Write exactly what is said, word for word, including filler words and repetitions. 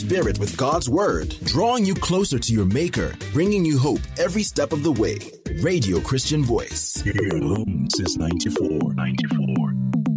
spirit with God's Word, drawing you closer to your Maker, bringing you hope every step of the way. Radio Christian Voice. Here alone since ninety-four. ninety-four.